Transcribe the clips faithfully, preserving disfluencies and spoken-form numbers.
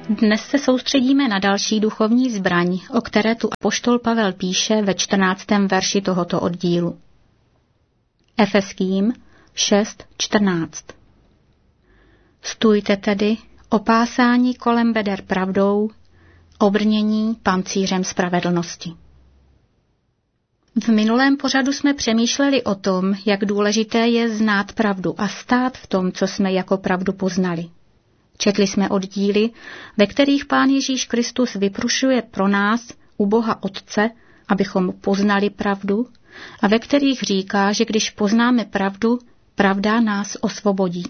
Dnes se soustředíme na další duchovní zbraň, o které tu apoštol Pavel píše ve čtrnáctém verši tohoto oddílu. Efeským šest čtrnáct. Stůjte tedy, opásání kolem beder pravdou, obrnění pancířem spravedlnosti. V minulém pořadu jsme přemýšleli o tom, jak důležité je znát pravdu a stát v tom, co jsme jako pravdu poznali. Četli jsme oddíly, ve kterých Pán Ježíš Kristus vyprušuje pro nás u Boha Otce, abychom poznali pravdu, a ve kterých říká, že když poznáme pravdu, pravda nás osvobodí.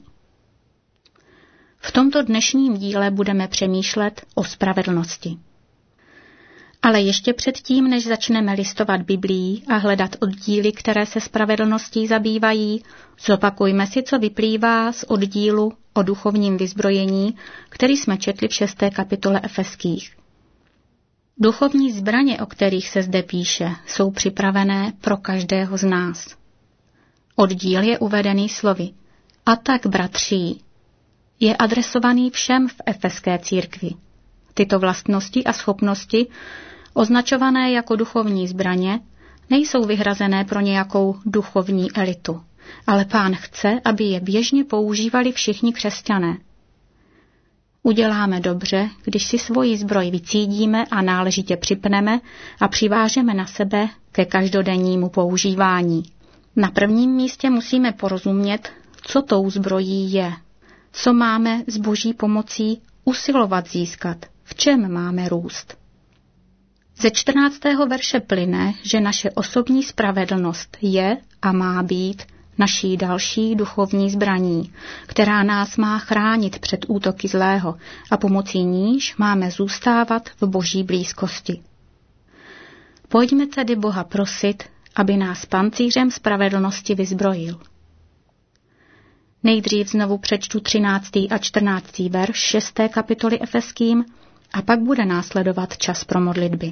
V tomto dnešním díle budeme přemýšlet o spravedlnosti. Ale ještě předtím, než začneme listovat Biblií a hledat oddíly, které se spravedlností zabývají, zopakujme si, co vyplývá z oddílu o duchovním vyzbrojení, který jsme četli v šesté kapitole Efeských. Duchovní zbraně, o kterých se zde píše, jsou připravené pro každého z nás. Oddíl je uvedený slovy a tak, bratří, je adresovaný všem v efeské církvi. Tyto vlastnosti a schopnosti, označované jako duchovní zbraně, nejsou vyhrazené pro nějakou duchovní elitu, ale Pán chce, aby je běžně používali všichni křesťané. Uděláme dobře, když si svoji zbroj vycídíme a náležitě připneme a přivážeme na sebe ke každodennímu používání. Na prvním místě musíme porozumět, co tou zbrojí je, co máme s Boží pomocí usilovat získat, v čem máme růst. Ze čtrnáctého verše plyne, že naše osobní spravedlnost je a má být naší další duchovní zbraní, která nás má chránit před útoky zlého a pomocí níž máme zůstávat v Boží blízkosti. Pojďme tedy Boha prosit, aby nás pancířem spravedlnosti vyzbrojil. Nejdřív znovu přečtu třináctý a čtrnáctý verš šesté kapitoly Efeským a pak bude následovat čas pro modlitby.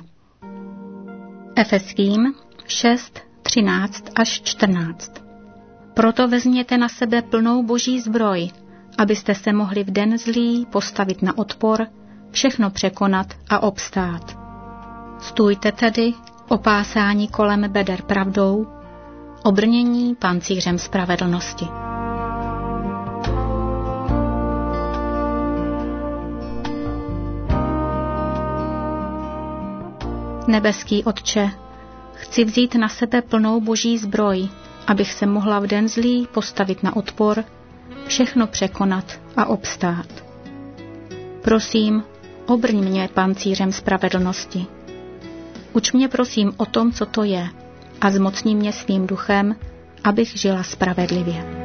Efeským šest třináct až čtrnáct. Proto vezměte na sebe plnou Boží zbroj, abyste se mohli v den zlý postavit na odpor, všechno překonat a obstát. Stůjte tedy, opásání kolem beder pravdou, obrnění pancířem spravedlnosti. Nebeský Otče, chci vzít na sebe plnou Boží zbroj, abych se mohla v den zlý postavit na odpor, všechno překonat a obstát. Prosím, obrň mě pancířem spravedlnosti. Uč mě prosím o tom, co to je, a zmocni mě svým duchem, abych žila spravedlivě.